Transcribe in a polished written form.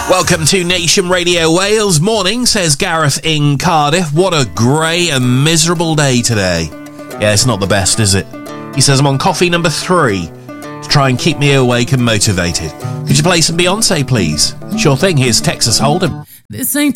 Welcome to Nation Radio Wales. Morning, says Gareth in Cardiff. What a grey and miserable day today. Yeah, it's not the best, is it? He says, I'm on coffee number 3 to try and keep me awake and motivated. Could you play some Beyonce, please? Sure thing. Here's Texas Hold'em. This ain't